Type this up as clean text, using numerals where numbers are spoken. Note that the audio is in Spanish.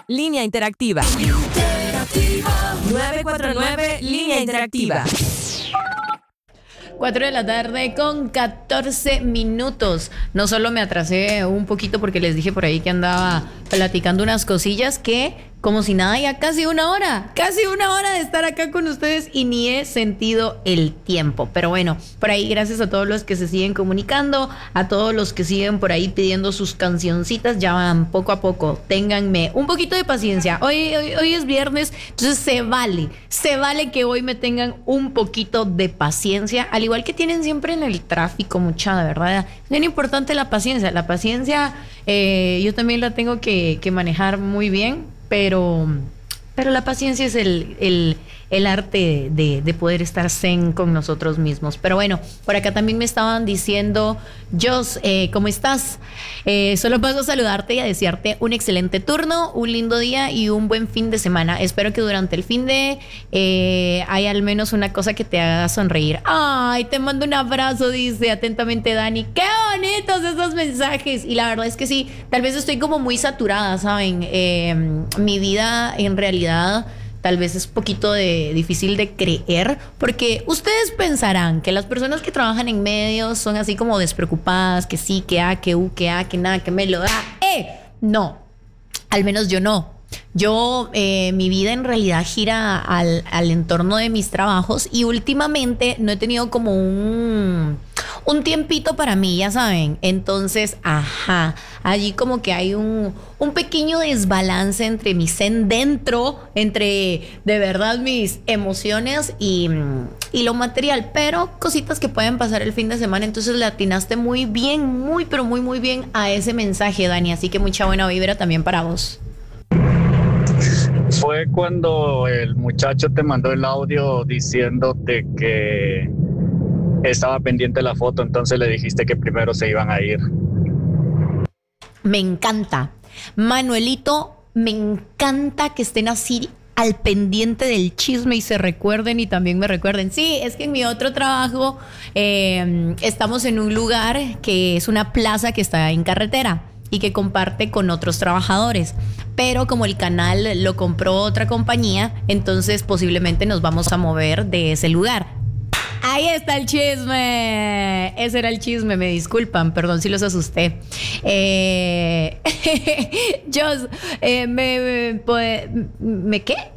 línea interactiva. 949, línea interactiva. 4 de la tarde con 14 minutos. No solo me atrasé un poquito porque les dije por ahí que andaba platicando unas cosillas que, como si nada, ya casi una hora de estar acá con ustedes y ni he sentido el tiempo. Pero bueno, por ahí gracias a todos los que se siguen comunicando, a todos los que siguen por ahí pidiendo sus cancioncitas, ya van poco a poco. Ténganme un poquito de paciencia. Hoy es viernes, entonces se vale que hoy me tengan un poquito de paciencia, al igual que tienen siempre en el tráfico, mucha, de verdad. Es bien importante la paciencia. La paciencia yo también la tengo que manejar muy bien. Pero la paciencia es el arte de poder estar zen con nosotros mismos. Pero bueno, por acá también me estaban diciendo, Jos, ¿cómo estás? Solo paso a saludarte y a desearte un excelente turno, un lindo día y un buen fin de semana. Espero que durante el fin de hay al menos una cosa que te haga sonreír. Ay, te mando un abrazo, dice atentamente Dani. ¡Qué bonitos esos mensajes! Y la verdad es que sí, tal vez estoy como muy saturada, ¿saben? Mi vida en realidad tal vez es un poquito difícil de creer, porque ustedes pensarán que las personas que trabajan en medios son así como despreocupadas, que sí, que que que nada, que me lo da. No, al menos yo no. Yo, mi vida en realidad gira al entorno de mis trabajos y últimamente no he tenido como un tiempito para mí, ya saben. Entonces, allí como que hay un pequeño desbalance entre mi zen dentro, entre de verdad mis emociones y lo material, pero cositas que pueden pasar el fin de semana. Entonces le atinaste muy bien, pero muy bien a ese mensaje, Dani, así que mucha buena vibra también para vos. Fue cuando el muchacho te mandó el audio diciéndote que estaba pendiente de la foto, entonces le dijiste que primero se iban a ir. Me encanta. Manuelito, me encanta que estén así al pendiente del chisme y se recuerden y también me recuerden. Sí, es que en mi otro trabajo estamos en un lugar que es una plaza que está en carretera y que comparte con otros trabajadores, pero como el canal lo compró otra compañía, entonces posiblemente nos vamos a mover de ese lugar. Ahí está el chisme. Ese era el chisme, me disculpan, perdón si los asusté. ¿Me qué?